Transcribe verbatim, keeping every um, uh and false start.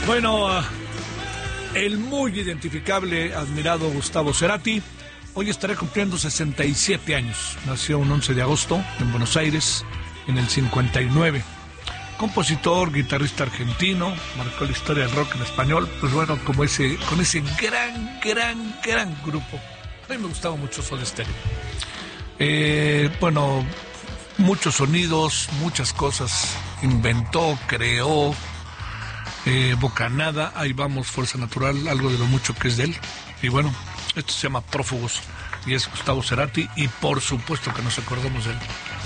Bueno, uh, el muy identificable, admirado Gustavo Cerati, hoy estará cumpliendo sesenta y siete años. Nació un once de agosto en Buenos Aires, en el cincuenta y nueve. Compositor, guitarrista argentino, marcó la historia del rock en español, pues bueno, como ese, con ese gran, gran, gran grupo. A mí me gustaba mucho Soda Stereo. Eh, bueno, muchos sonidos, muchas cosas inventó, creó, eh, Bocanada, ahí vamos, Fuerza Natural, algo de lo mucho que es de él. Y bueno, esto se llama Prófugos y es Gustavo Cerati y por supuesto que nos acordamos de él.